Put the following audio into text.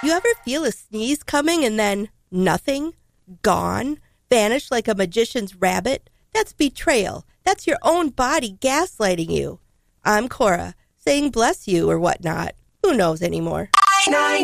You ever feel a sneeze coming and then nothing? Gone? Vanished like a magician's rabbit? That's betrayal. That's your own body gaslighting you. I'm Cora, saying bless you or whatnot. Who knows anymore?